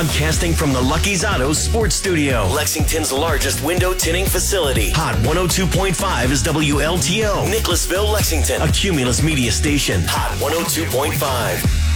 Broadcasting from the Lucky's Auto Sports Studio, Lexington's largest window tinting facility. Hot 102.5 is WLTO. Nicholasville, Lexington, a Cumulus media station. Hot 102.5.